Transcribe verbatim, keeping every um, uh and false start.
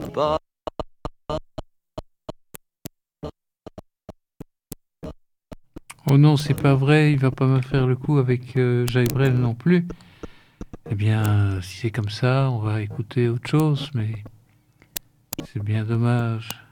pas. Oh non, c'est pas vrai, il va pas me faire le coup avec euh, Jacques Brel non plus. Eh bien, euh, si c'est comme ça, on va écouter autre chose, mais c'est bien dommage.